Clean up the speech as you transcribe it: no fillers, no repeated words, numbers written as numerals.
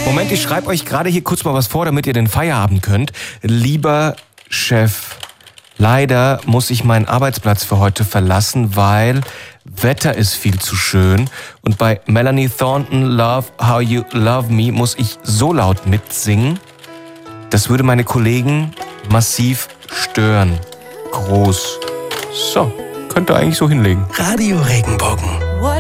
Moment, ich schreibe euch gerade hier kurz mal was vor, damit ihr den Feierabend könnt. Lieber Chef, leider muss ich meinen Arbeitsplatz für heute verlassen, weil Wetter ist viel zu schön. Und bei Melanie Thornton, Love How You Love Me, muss ich so laut mitsingen. Das würde meine Kollegen massiv stören. Groß. So, könnt ihr eigentlich so hinlegen. Radio Regenbogen.